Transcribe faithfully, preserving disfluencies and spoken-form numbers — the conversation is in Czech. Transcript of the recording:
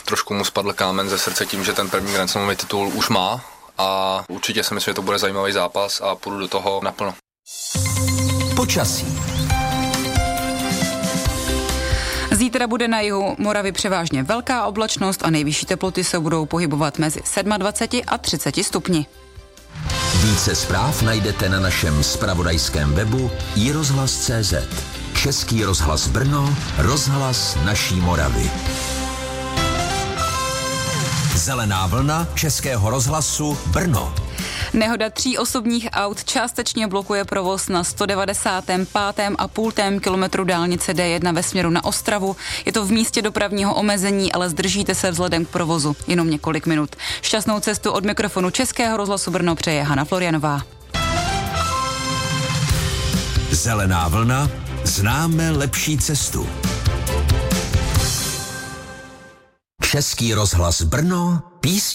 trošku mu spadl kámen ze srdce tím, že ten první Grand Slamový titul už má a určitě si myslím, že to bude zajímavý zápas a půjdu do toho naplno. Počasí. Zítra bude na jihu Moravy převážně velká oblačnost a nejvyšší teploty se budou pohybovat mezi dvacet sedm a třicet stupni. Více zpráv najdete na našem zpravodajském webu i rozhlas tečka cé zet. Český rozhlas Brno, rozhlas naší Moravy. Zelená vlna Českého rozhlasu Brno. Nehoda tří osobních aut částečně blokuje provoz na sto devadesátém pátém a půl kilometru dálnice D jedna ve směru na Ostravu. Je to v místě dopravního omezení, ale zdržíte se vzhledem k provozu jenom několik minut. Šťastnou cestu od mikrofonu Českého rozhlasu Brno přeje Hana Florianová. Zelená vlna, známe lepší cestu. Český rozhlas Brno, písně